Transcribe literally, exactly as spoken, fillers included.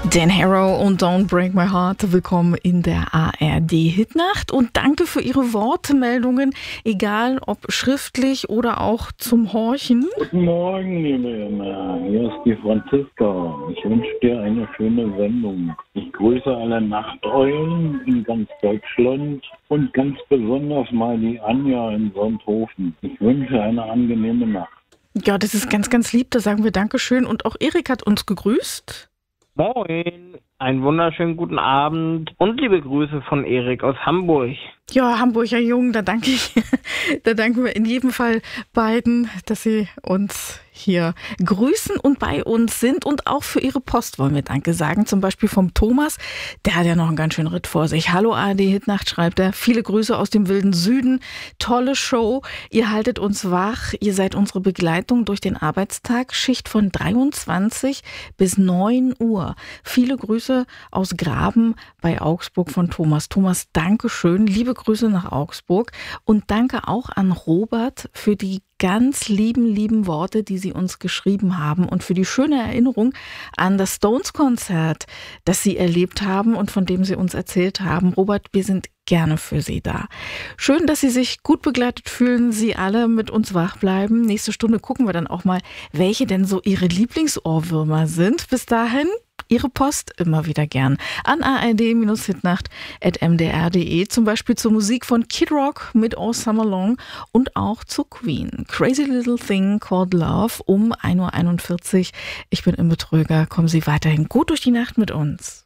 Dan Harrow und Don't Break My Heart, willkommen in der A R D-Hitnacht und danke für Ihre Wortmeldungen, egal ob schriftlich oder auch zum Horchen. Guten Morgen, liebe Emma. Hier ist die Franziska. Ich wünsche dir eine schöne Sendung. Ich grüße alle Nachteulen in ganz Deutschland und ganz besonders mal die Anja in Sonthofen. Ich wünsche eine angenehme Nacht. Ja, das ist ganz, ganz lieb, da sagen wir Dankeschön und auch Erik hat uns gegrüßt. Moin, einen wunderschönen guten Abend und liebe Grüße von Erik aus Hamburg. Ja, Hamburger Jungen, da danke ich, da danken wir in jedem Fall beiden, dass sie uns hier grüßen und bei uns sind und auch für ihre Post wollen wir Danke sagen, zum Beispiel vom Thomas, der hat ja noch einen ganz schönen Ritt vor sich. Hallo A R D-Hitnacht, schreibt er, viele Grüße aus dem wilden Süden, tolle Show, ihr haltet uns wach, ihr seid unsere Begleitung durch den Arbeitstag, Schicht von dreiundzwanzig bis neun Uhr. Viele Grüße aus Graben bei Augsburg von Thomas. Thomas, danke schön, liebe Grüße nach Augsburg und danke auch an Robert für die ganz lieben, lieben Worte, die Sie uns geschrieben haben und für die schöne Erinnerung an das Stones-Konzert, das Sie erlebt haben und von dem Sie uns erzählt haben. Robert, wir sind gerne für Sie da. Schön, dass Sie sich gut begleitet fühlen, Sie alle mit uns wach bleiben. Nächste Stunde gucken wir dann auch mal, welche denn so Ihre Lieblingsohrwürmer sind. Bis dahin Ihre Post immer wieder gern an a r d Hitnacht at m d r punkt d e, zum Beispiel zur Musik von Kid Rock mit All Summer Long und auch zu Queen. Crazy Little Thing Called Love um ein Uhr einundvierzig. Ich bin im Betrüger. Kommen Sie weiterhin gut durch die Nacht mit uns.